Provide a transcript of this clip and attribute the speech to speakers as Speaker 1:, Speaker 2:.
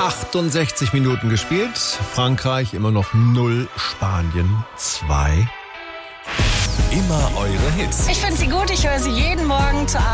Speaker 1: 68 Minuten gespielt. Frankreich immer noch 0, Spanien 2.
Speaker 2: Immer eure Hits.
Speaker 3: Ich finde sie gut, ich höre sie jeden Morgen zur Arbeit.